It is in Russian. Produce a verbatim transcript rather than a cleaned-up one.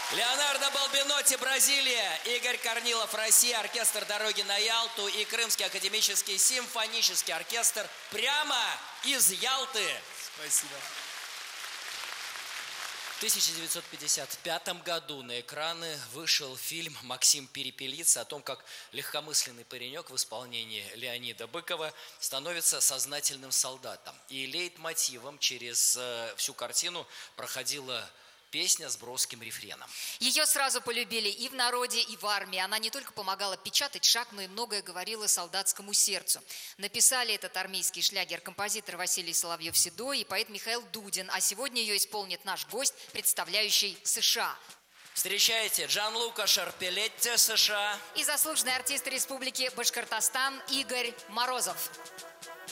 Леонардо Балбинотти, Бразилия. Игорь Корнилов, Россия. Оркестр «Дороги на Ялту» и Крымский академический симфонический оркестр прямо из Ялты. Спасибо. В тысяча девятьсот пятьдесят пятом году на экраны вышел фильм «Максим Перепелица» о том, как легкомысленный паренек в исполнении Леонида Быкова становится сознательным солдатом. И лейтмотивом через э, всю картину проходила песня с броским рефреном. Ее сразу полюбили и в народе, и в армии. Она не только помогала печатать шаг, но и многое говорила солдатскому сердцу. Написали этот армейский шлягер композитор Василий Соловьев-Седой и поэт Михаил Дудин. А сегодня ее исполнит наш гость, представляющий США. Встречайте, Джанлука Шарпелетти, США. И заслуженный артист Республики Башкортостан Игорь Морозов.